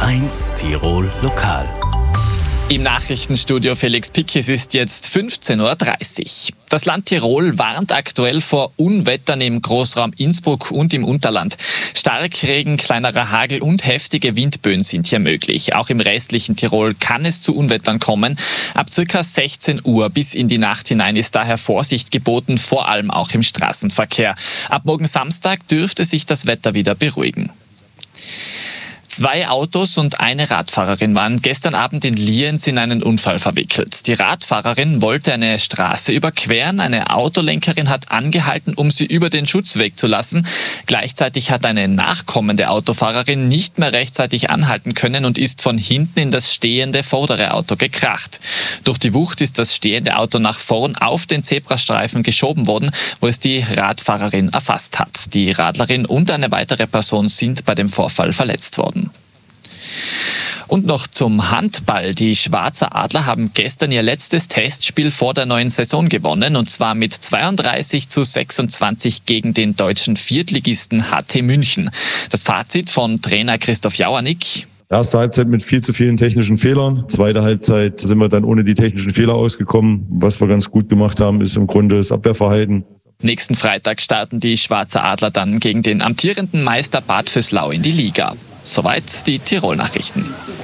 U1 Tirol Lokal. Im Nachrichtenstudio Felix Pick, es ist jetzt 15:30 Uhr. Das Land Tirol warnt aktuell vor Unwettern im Großraum Innsbruck und im Unterland. Starkregen, kleinerer Hagel und heftige Windböen sind hier möglich. Auch im restlichen Tirol kann es zu Unwettern kommen. Ab ca. 16 Uhr bis in die Nacht hinein ist daher Vorsicht geboten, vor allem auch im Straßenverkehr. Ab morgen Samstag dürfte sich das Wetter wieder beruhigen. 2 Autos und eine Radfahrerin waren gestern Abend in Lienz in einen Unfall verwickelt. Die Radfahrerin wollte eine Straße überqueren, eine Autolenkerin hat angehalten, um sie über den Schutzweg zu lassen. Gleichzeitig hat eine nachkommende Autofahrerin nicht mehr rechtzeitig anhalten können und ist von hinten in das stehende vordere Auto gekracht. Durch die Wucht ist das stehende Auto nach vorn auf den Zebrastreifen geschoben worden, wo es die Radfahrerin erfasst hat. Die Radlerin und eine weitere Person sind bei dem Vorfall verletzt worden. Und noch zum Handball. Die Schwarzer Adler haben gestern ihr letztes Testspiel vor der neuen Saison gewonnen, und zwar mit 32:26 gegen den deutschen Viertligisten HT München. Das Fazit von Trainer Christoph Jauernick: Erste Halbzeit mit viel zu vielen technischen Fehlern. Zweite Halbzeit sind wir dann ohne die technischen Fehler ausgekommen. Was wir ganz gut gemacht haben, ist im Grunde das Abwehrverhalten. Nächsten Freitag starten die Schwarzer Adler dann gegen den amtierenden Meister Bad Vöslau in die Liga. Soweit die Tirol-Nachrichten.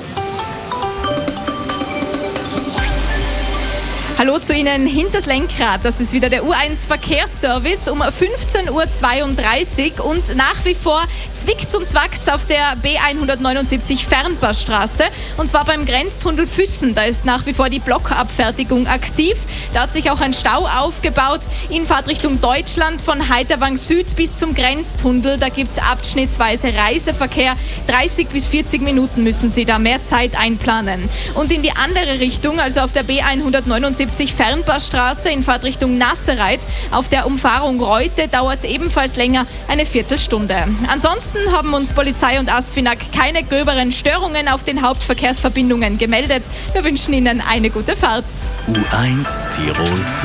Hallo zu Ihnen hinters Lenkrad. Das ist wieder der U1 Verkehrsservice um 15:32 Uhr und nach wie vor zwickt's und zwackt's auf der B179 Fernpassstraße, und zwar beim Grenztunnel Füssen. Da ist nach wie vor die Blockabfertigung aktiv. Da hat sich auch ein Stau aufgebaut in Fahrtrichtung Deutschland von Heiterwang Süd bis zum Grenztunnel. Da gibt's abschnittsweise Reiseverkehr. 30 bis 40 Minuten müssen Sie da mehr Zeit einplanen. Und in die andere Richtung, also auf der B179 Fernpassstraße in Fahrtrichtung Nassereit, auf der Umfahrung Reute, dauert es ebenfalls länger, eine Viertelstunde. Ansonsten haben uns Polizei und ASFINAG keine gröberen Störungen auf den Hauptverkehrsverbindungen gemeldet. Wir wünschen Ihnen eine gute Fahrt. U1 Tirol